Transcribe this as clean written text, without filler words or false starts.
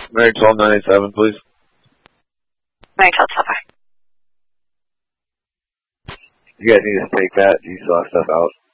Mary 12987, please. Mary 127. You guys need to take that. You still have stuff out.